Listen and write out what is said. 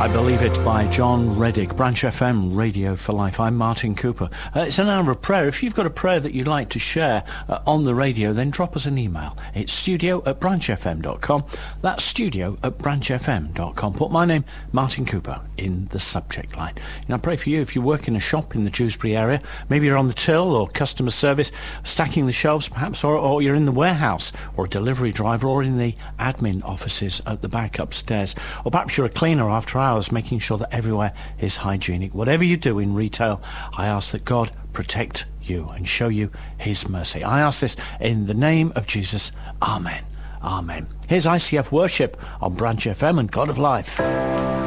I Believe It by John Reddick, Branch FM, Radio for Life. I'm Martin Cooper. It's an hour of prayer. If you've got a prayer that you'd like to share on the radio, then drop us an email. It's studio@branchfm.com. That's studio@branchfm.com. Put my name, Martin Cooper, in the subject line. And I pray for you if you work in a shop in the Dewsbury area. Maybe you're on the till or customer service, stacking the shelves perhaps, or you're in the warehouse or a delivery driver or in the admin offices at the back upstairs. Or perhaps you're a cleaner after hours, making sure that everywhere is hygienic. Whatever you do in retail, I ask that God protect you and show you his mercy. I ask this in the name of Jesus. Amen. Amen. Here's ICF Worship on Branch FM and God of Life.